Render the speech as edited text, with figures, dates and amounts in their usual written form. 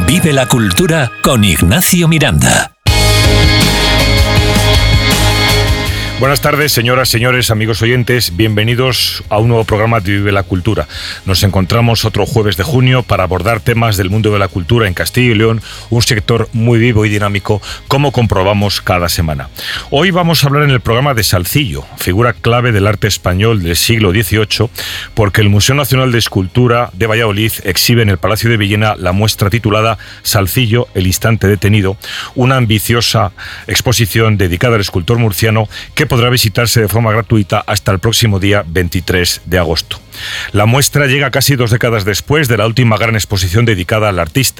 Vive la cultura con Ignacio Miranda. Buenas tardes, señoras, señores, amigos oyentes. Bienvenidos a un nuevo programa de Vive la Cultura. Nos encontramos otro jueves de junio para abordar temas del mundo de la cultura en Castilla y León, un sector muy vivo y dinámico, como comprobamos cada semana. Hoy vamos a hablar en el programa de Salcillo, figura clave del arte español del siglo XVIII, porque el Museo Nacional de Escultura de Valladolid exhibe en el Palacio de Villena la muestra titulada Salcillo, el instante detenido, una ambiciosa exposición dedicada al escultor murciano que podrá visitarse de forma gratuita hasta el próximo día 23 de agosto. La muestra llega casi 2 décadas después de la última gran exposición dedicada al artista.